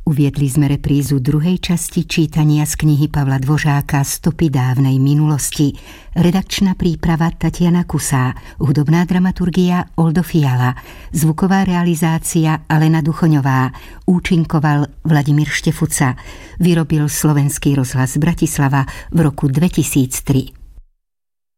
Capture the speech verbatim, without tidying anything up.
Uviedli sme reprízu druhej časti čítania z knihy Pavla Dvořáka Stopy dávnej minulosti. Redakčná príprava Tatiana Kusá, hudobná dramaturgia Oldo Fiala, zvuková realizácia Alena Duchoňová, účinkoval Vladimír Štefuca. Vyrobil Slovenský rozhlas Bratislava v roku dvetisíctri.